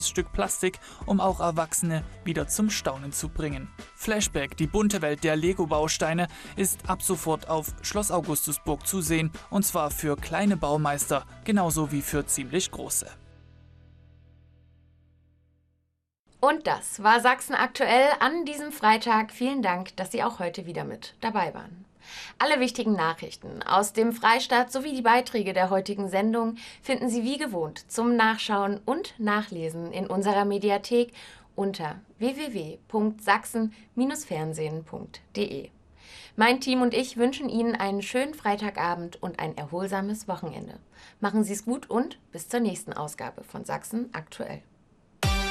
Stück Plastik, um auch Erwachsene wieder zum Staunen zu bringen. Flashback, die bunte Welt der Lego-Bausteine, ist ab sofort auf Schloss Augustusburg zu sehen, und zwar für kleine Baumeister genauso wie für ziemlich große. Und das war Sachsen aktuell an diesem Freitag. Vielen Dank, dass Sie auch heute wieder mit dabei waren. Alle wichtigen Nachrichten aus dem Freistaat sowie die Beiträge der heutigen Sendung finden Sie wie gewohnt zum Nachschauen und Nachlesen in unserer Mediathek unter www.sachsen-fernsehen.de. Mein Team und ich wünschen Ihnen einen schönen Freitagabend und ein erholsames Wochenende. Machen Sie es gut und bis zur nächsten Ausgabe von Sachsen aktuell.